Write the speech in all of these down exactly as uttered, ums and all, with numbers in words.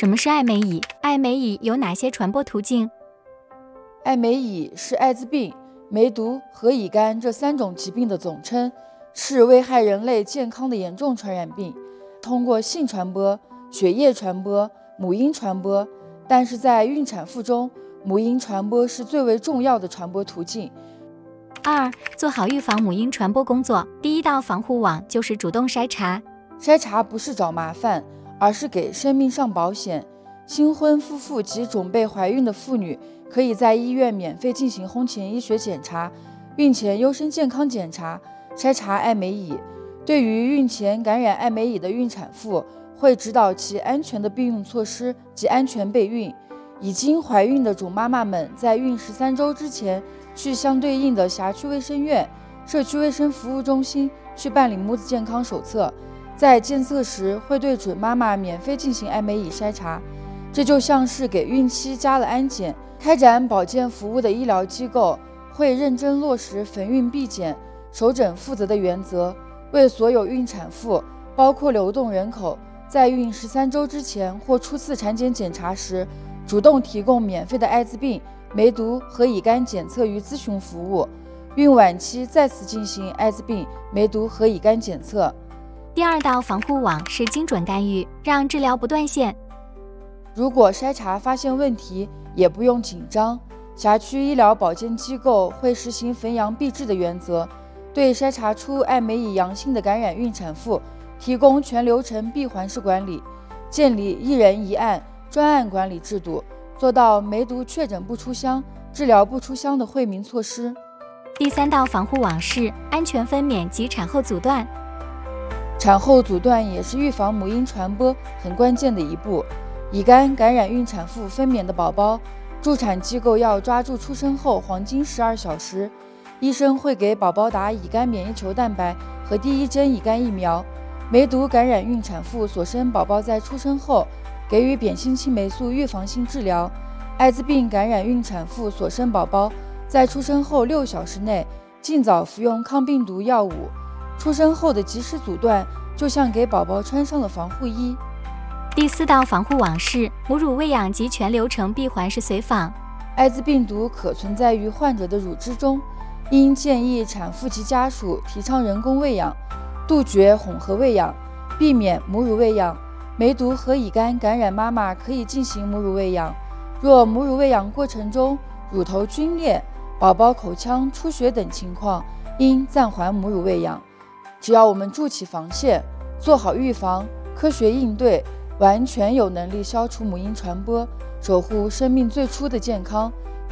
什么是艾美乙？艾美乙有哪些传播途径？ 艾美乙是艾滋病、梅毒和乙肝这三种疾病的总称，是危害人类健康的严重传染病，通过性传播、血液传播、母婴传播，但是在孕产妇中，母婴传播是最为重要的传播途径。 二、做好预防母婴传播工作。第一道防护网就是主动筛查。 筛查不是找麻烦，而是给生命上保险。新婚夫妇及准备怀孕的妇女可以在医院免费进行婚前医学检查，孕前优生健康检查，筛查艾美乙。对于孕前感染艾美乙的孕产妇，会指导其安全的避孕措施及安全备孕。已经怀孕的准妈妈们在孕十三周之前，去相对应的辖区卫生院、社区卫生服务中心去办理母子健康手册。在监测时会对准妈妈免费进行艾美乙筛查，这就像是给孕期加了安检。开展保健服务的医疗机构会认真落实逢孕必检、首诊负责的原则，为所有孕产妇，包括流动人口，在孕十三周之前或初次产检检查时，主动提供免费的艾滋病、梅毒和乙肝检测与咨询服务。孕晚期再次进行艾滋病、梅毒和乙肝检测。 第二道防护网是精准干预，让治疗不断线。 如果筛查发现问题，也不用紧张，辖区医疗保健机构会实行逢阳必治的原则，对筛查出艾美乙阳性的感染孕产妇提供全流程闭环式管理，建立一人一案专案管理制度，做到梅毒确诊不出乡、治疗不出乡的惠民措施。 第三道防护网是安全分娩及产后阻断。 产后阻断也是预防母婴传播很关键的一步。乙肝感染孕产妇分娩的宝宝，助产机构要抓住出生后黄金十二小时，医生会给宝宝打乙肝免疫球蛋白和第一针乙肝疫苗。梅毒感染孕产妇所生宝宝在出生后给予扁心青霉素预防性治疗。艾滋病感染孕产妇所生宝宝在出生后六小时内尽早服用抗病毒药物。出生后的及时阻断，就像给宝宝穿上了防护衣。 第四道防护网是母乳喂养及全流程闭环式随访。 艾滋病毒可存在于患者的乳汁中，应建议产妇及家属提倡人工喂养，杜绝混合喂养，避免母乳喂养。梅毒和乙肝感染妈妈可以进行母乳喂养，若母乳喂养过程中乳头皲裂、宝宝口腔出血等情况，应暂缓母乳喂养。只要我们筑起防线，做好预防，科学应对，完全有能力消除母婴传播，守护生命最初的健康。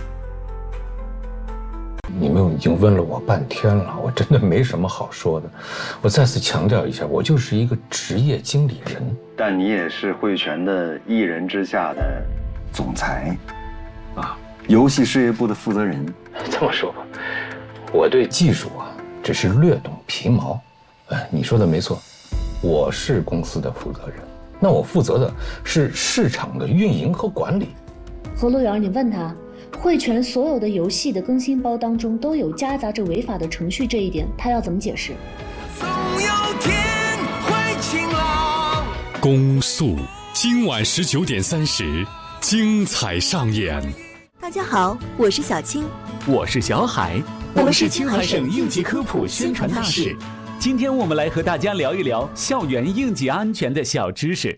你们已经问了我半天了，我真的没什么好说的。我再次强调一下，我就是一个职业经理人， 但你也是汇泉的一人之下的总裁，啊，游戏事业部的负责人。 这么说吧，我对技术啊只是略懂皮毛。哎，你说的没错，我是公司的负责人，那我负责的是市场的运营和管理。 何路遥，你问他，汇泉所有的游戏的更新包当中都有夹杂着违法的程序，这一点他要怎么解释？ 总有天会晴朗。 公诉今晚十九点三十，精彩上演。 大家好，我是小青， 我是小海， 我们是青海省应急科普宣传大使。今天我们来和大家聊一聊校园应急安全的小知识。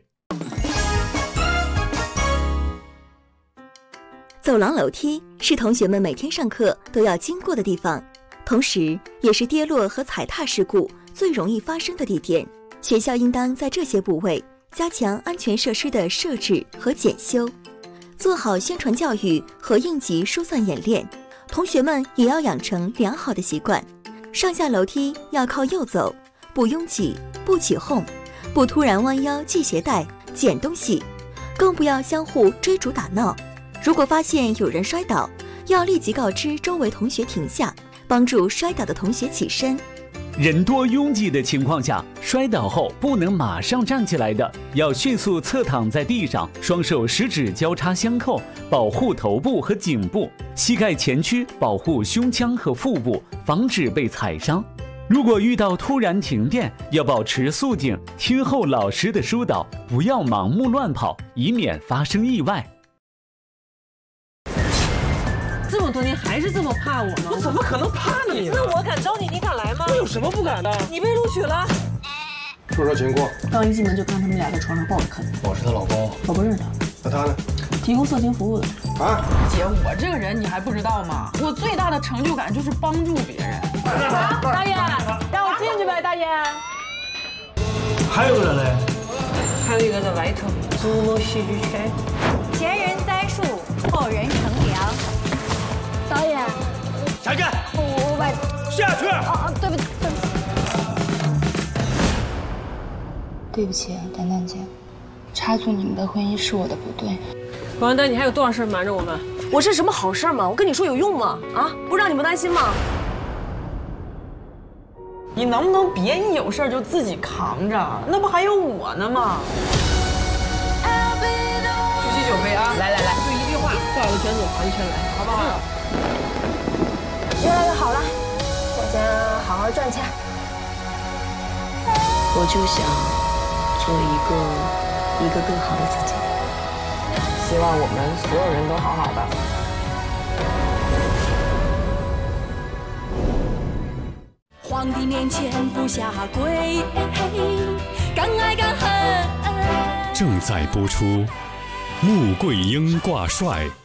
走廊楼梯是同学们每天上课都要经过的地方，同时也是跌落和踩踏事故最容易发生的地点。学校应当在这些部位加强安全设施的设置和检修，做好宣传教育和应急疏散演练。同学们也要养成良好的习惯，上下楼梯要靠右走，不拥挤，不起哄，不突然弯腰系鞋带、捡东西，更不要相互追逐打闹。如果发现有人摔倒，要立即告知周围同学停下，帮助摔倒的同学起身。 人多拥挤的情况下，摔倒后不能马上站起来的，要迅速侧躺在地上，双手十指交叉相扣，保护头部和颈部，膝盖前屈保护胸腔和腹部，防止被踩伤。 如果遇到突然停电，要保持肃静，听候老师的疏导，不要盲目乱跑，以免发生意外。 这么多年还是这么怕我吗？ 我怎么可能怕你呢？ 那我敢招你，你敢来吗？ 我有什么不敢的？ 你被录取了。 说说情况。 刚一进门就看他们俩在床上抱着啃。 我是她老公。 我不认识他。 那他呢？ 提供色情服务的。 啊， 姐，我这个人你还不知道吗？我最大的成就感就是帮助别人。 大爷，让我进去呗，大爷。 还有个人嘞？ 还有一个在外头，租弄戏剧圈。 前人栽树，后人乘凉。 导演， 下去。 我我把下去。 啊，对不起，对不起。 对不起，丹丹姐，插足你们的婚姻是我的不对。 王丹，你还有多少事瞒着我们？ 我是什么好事吗？我跟你说有用吗？啊，不让你们担心吗？ 你能不能别一有事就自己扛着？那不还有我呢吗？举起酒杯啊！来来来，就一句话，画个圈子，环圈来，好不好？ 越来越好了，我先好好赚钱。 我就想做一个一个更好的自己。 希望我们所有人都好好的。 皇帝面前不下跪，敢爱敢恨。 正在播出，穆桂英挂帅。